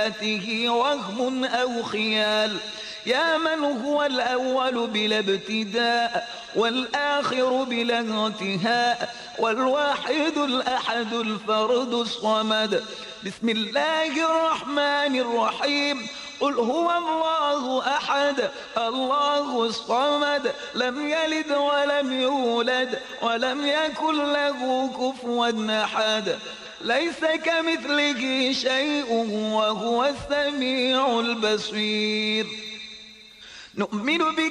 آياته وهم أو خيال. يا من هو الأول بلا ابتداء والآخر بلا انتهاء والواحد الأحد الفرد الصمد. بسم الله الرحمن الرحيم. قل هو الله أحد الله الصمد لم يلد ولم يولد ولم يكن له كفوا أحد. ليس كمثله شيء وهو السميع البصير. نؤمن بك